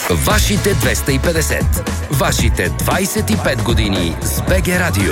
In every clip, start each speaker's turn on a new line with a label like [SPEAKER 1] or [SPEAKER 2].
[SPEAKER 1] Вашите 250. Вашите 25 години с БГ Радио.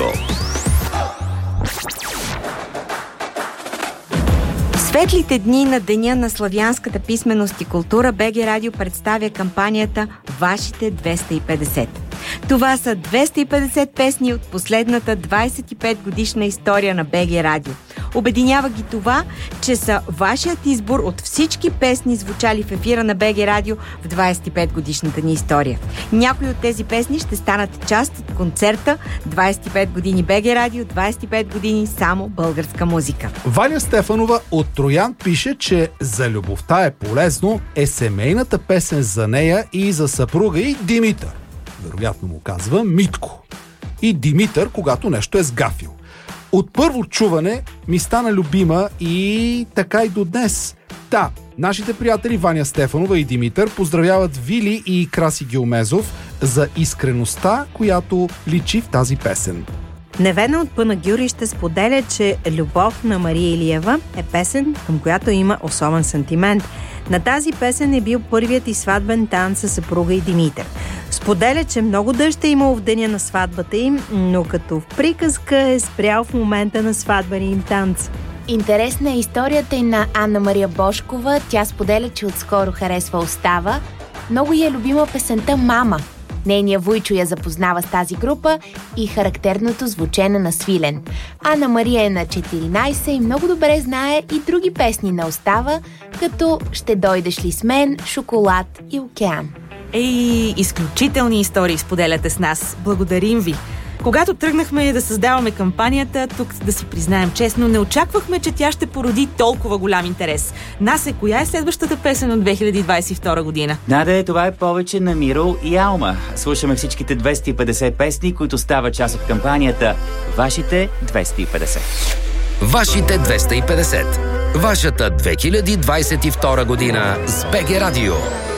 [SPEAKER 2] Светлите дни на Деня на славянската писменост и култура БГ Радио представя кампанията Вашите 250. Това са 250 песни от последната 25 годишна история на БГ Радио. Обединява ги това, че са вашият избор от всички песни, звучали в ефира на БГ Радио в 25 годишната ни история. Някои от тези песни ще станат част от концерта 25 години БГ Радио, 25 години само българска музика.
[SPEAKER 3] Ваня Стефанова от Троян пише, че за любовта е полезно е семейната песен за нея и за съпруга и Димитър. Вероятно му казва Митко. И Димитър, когато нещо е сгафил. От първо чуване ми стана любима и така и до днес. Да, нашите приятели Ваня Стефанова и Димитър поздравяват Вили и Краси Гилмезов за искреността, която личи в тази песен.
[SPEAKER 2] Невена от Панагюри ще споделя, че Любов на Мария Илиева е песен, към която има особен сантимент. На тази песен е бил първият и сватбен танц със съпруга и Димитър. Споделя, че много дъжд е имал в деня на сватбата им, но като в приказка е спрял в момента на сватбения им танц.
[SPEAKER 4] Интересна е историята и на Анна Мария Бошкова. Тя споделя, че отскоро харесва Остава. Много е любима песента Мама. Нейният вуйчо я запознава с тази група и характерното звучене на Свилен. Анна Мария е на 14 и много добре знае и други песни на Остава, като Ще дойдеш ли с мен, Шоколад и Океан.
[SPEAKER 5] Изключителни истории споделяте с нас. Благодарим ви. Когато тръгнахме да създаваме кампанията, тук да си признаем честно, не очаквахме, че тя ще породи толкова голям интерес. Насе, коя е следващата песен от 2022 година?
[SPEAKER 6] Това е повече на Миро и Алма. Слушаме всичките 250 песни, които стават част от кампанията Вашите 250.
[SPEAKER 1] Вашите 250. Вашата 2022 година с БГ Радио.